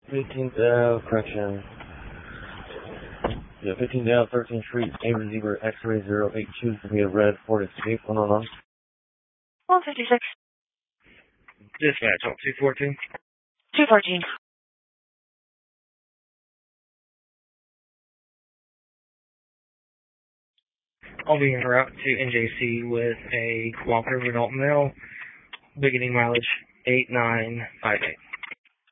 15th Ave, correction. Yeah, 15th Ave, 13th Street, Ames Zebra, X-ray 082, via red, Ford Escape, 111. 156. Dispatch, 214. 214. I'll be en route to NJC with a cooperative adult male, beginning mileage 8958.